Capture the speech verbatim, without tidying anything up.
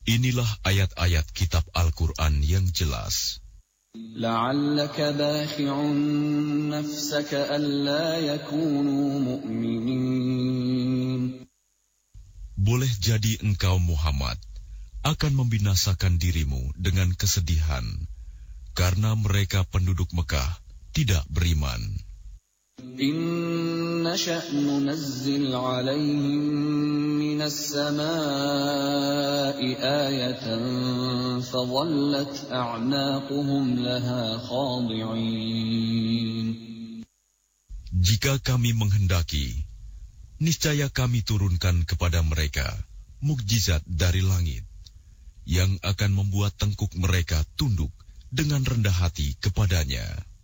Inilah ayat-ayat kitab Al-Quran yang jelas. لَعَلَّكَ بَاخِعٌ نَفْسَكَ أَلَّا يَكُونُوا مُؤْمِنِينَ. Boleh jadi engkau Muhammad akan membinasakan dirimu dengan kesedihan karena mereka penduduk Mekah tidak beriman. إِن نَّشَأْ نُنَزِّلْ عَلَيْهِم مِّنَ السَّمَاءِ آيَةً فَظَلَّتْ أَعْنَاقُهُمْ لَهَا خَاضِعِينَ. Jika kami menghendaki, niscaya kami turunkan kepada mereka mukjizat dari langit yang akan membuat tengkuk mereka tunduk dengan rendah hati kepadanya.